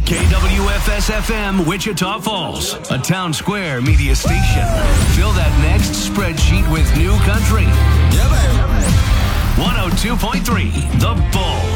KWFS-FM, Wichita Falls, a Town Square media station. Fill that next spreadsheet with new country. 102.3, The Bull.